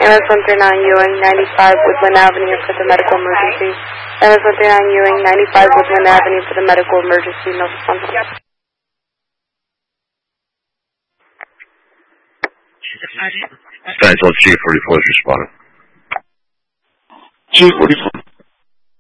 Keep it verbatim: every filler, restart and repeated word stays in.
Ambulance one three nine Ewing, ninety-five Woodland Avenue for the medical emergency. Ambulance one three nine Ewing, ninety-five Woodland Avenue for the medical emergency. No response. Stanton G forty-four is responding. G forty-four.